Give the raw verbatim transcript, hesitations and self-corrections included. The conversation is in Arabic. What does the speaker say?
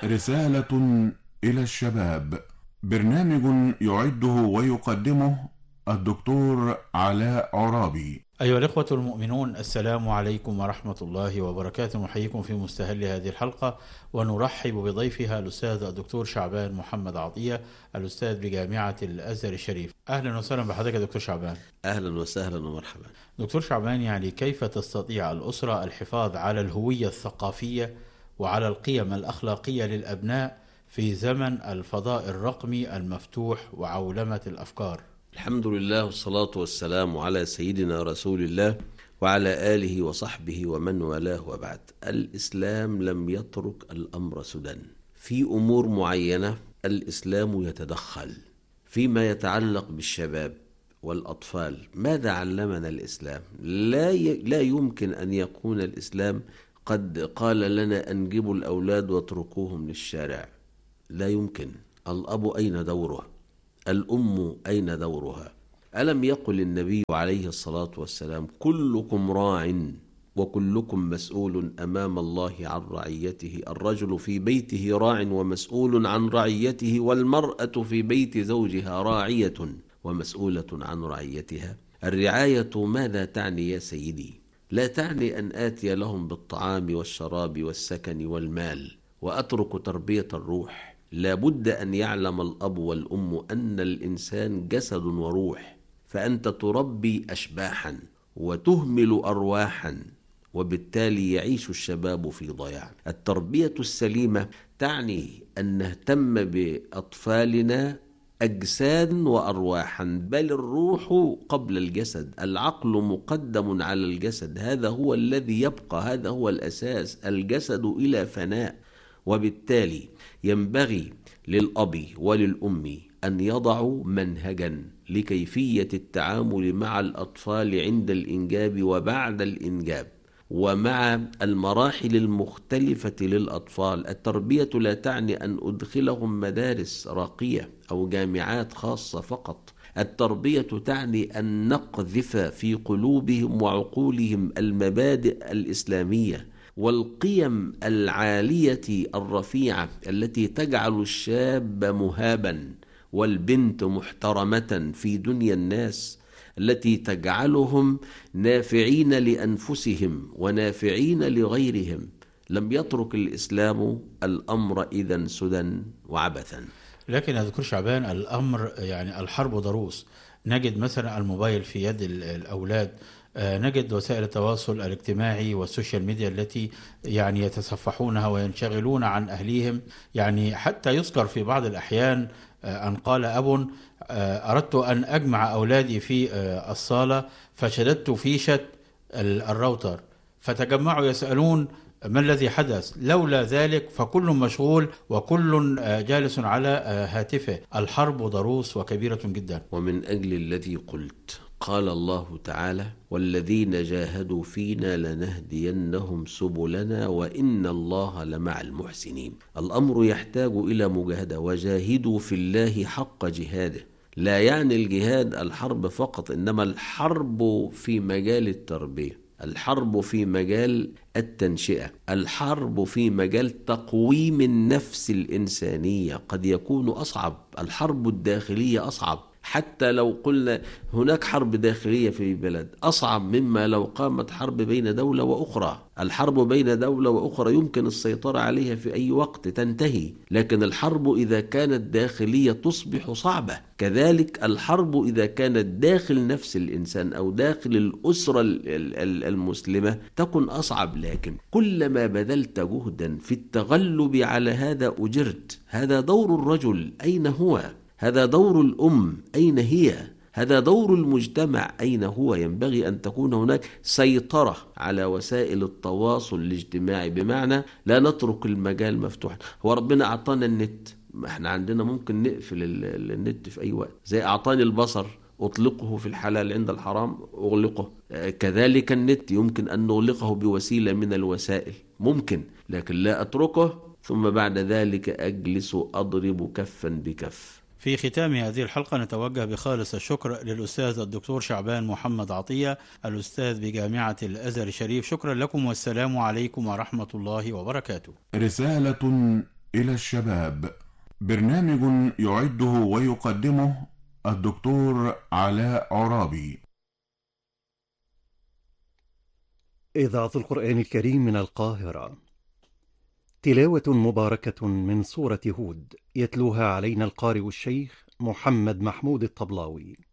رسالة إلى الشباب، برنامج يعده ويقدمه الدكتور علاء عرابي. أيها الإخوة المؤمنون، السلام عليكم ورحمة الله وبركاته. نحييكم في مستهل هذه الحلقة ونرحب بضيفها الأستاذ الدكتور شعبان محمد عطية، الأستاذ بجامعة الأزهر الشريف. أهلا وسهلا بحضرتك يا دكتور شعبان. أهلا وسهلا ومرحبا. دكتور شعبان، يعني كيف تستطيع الأسرة الحفاظ على الهوية الثقافية وعلى القيم الأخلاقية للأبناء في زمن الفضاء الرقمي المفتوح وعولمة الأفكار؟ الحمد لله والصلاة والسلام على سيدنا رسول الله وعلى آله وصحبه ومن والاه، وبعد. الإسلام لم يترك الأمر سدى. في أمور معينة الإسلام يتدخل فيما يتعلق بالشباب والأطفال. ماذا علمنا الإسلام؟ لا ي... لا يمكن أن يكون الإسلام قد قال لنا أنجبوا الأولاد واتركوهم للشارع. لا يمكن. الأب أين دوره؟ الأم أين دورها؟ ألم يقل النبي عليه الصلاة والسلام: كلكم راع وكلكم مسؤول أمام الله عن رعيته. الرجل في بيته راع ومسؤول عن رعيته، والمرأة في بيت زوجها راعية ومسؤولة عن رعيتها. الرعاية ماذا تعني يا سيدي؟ لا تعني أن آتي لهم بالطعام والشراب والسكن والمال وأترك تربية الروح. لا بد أن يعلم الأب والأم أن الإنسان جسد وروح، فأنت تربي أشباحا وتهمل أرواحا، وبالتالي يعيش الشباب في ضياع. التربية السليمة تعني أن نهتم بأطفالنا أجساد وأرواحا، بل الروح قبل الجسد. العقل مقدم على الجسد، هذا هو الذي يبقى، هذا هو الأساس. الجسد إلى فناء، وبالتالي ينبغي للأب وللأم أن يضعوا منهجا لكيفية التعامل مع الأطفال عند الإنجاب وبعد الإنجاب، ومع المراحل المختلفة للأطفال. التربية لا تعني أن أدخلهم مدارس راقية أو جامعات خاصة فقط. التربية تعني أن نقذف في قلوبهم وعقولهم المبادئ الإسلامية والقيم العالية الرفيعة التي تجعل الشاب مهابا والبنت محترمة في دنيا الناس، التي تجعلهم نافعين لأنفسهم ونافعين لغيرهم. لم يترك الإسلام الأمر إذن سدى وعبثا. لكن يا دكتور شعبان، الأمر يعني الحرب ضروس. نجد مثلا الموبايل في يد الأولاد، نجد وسائل التواصل الاجتماعي والسوشيال ميديا التي يعني يتصفحونها وينشغلون عن أهليهم. يعني حتى يذكر في بعض الأحيان أن قال أب: أردت أن أجمع أولادي في الصالة فشددت فيشة الراوتر، فتجمعوا يسألون ما الذي حدث. لولا ذلك فكل مشغول وكل جالس على هاتفه. الحرب ضروس وكبيرة جدا. ومن أجل الذي قلت قال الله تعالى: والذين جاهدوا فينا لنهدينهم سبلنا وإن الله لمع المحسنين. الأمر يحتاج إلى مجاهدة، وجاهدوا في الله حق جهاده. لا يعني الجهاد الحرب فقط، إنما الحرب في مجال التربية، الحرب في مجال التنشئة، الحرب في مجال تقويم النفس الإنسانية. قد يكون أصعب، الحرب الداخلية أصعب. حتى لو قلنا هناك حرب داخلية في بلد أصعب مما لو قامت حرب بين دولة وأخرى. الحرب بين دولة وأخرى يمكن السيطرة عليها في أي وقت تنتهي، لكن الحرب إذا كانت داخلية تصبح صعبة. كذلك الحرب إذا كانت داخل نفس الإنسان أو داخل الأسرة المسلمة تكون أصعب. لكن كلما بذلت جهدا في التغلب على هذا أجرت. هذا دور الرجل، أين هو؟ هذا دور الأم، أين هي؟ هذا دور المجتمع، أين هو؟ ينبغي أن تكون هناك سيطرة على وسائل التواصل الاجتماعي، بمعنى لا نترك المجال مفتوحا. هو ربنا أعطانا النت، احنا عندنا ممكن نقفل النت في أي وقت. زي أعطاني البصر أطلقه في الحلال، عند الحرام أغلقه. كذلك النت يمكن أن نغلقه بوسيلة من الوسائل، ممكن، لكن لا أتركه ثم بعد ذلك أجلس أضرب كفا بكف. في ختام هذه الحلقة نتوجه بخالص الشكر للأستاذ الدكتور شعبان محمد عطية، الأستاذ بجامعة الأزهر الشريف. شكرا لكم والسلام عليكم ورحمة الله وبركاته. رسالة إلى الشباب، برنامج يعده ويقدمه الدكتور علاء عرابي. إذاعة القرآن الكريم من القاهرة. تلاوة مباركة من سورة هود، يتلوها علينا القارئ الشيخ محمد محمود الطبلاوي.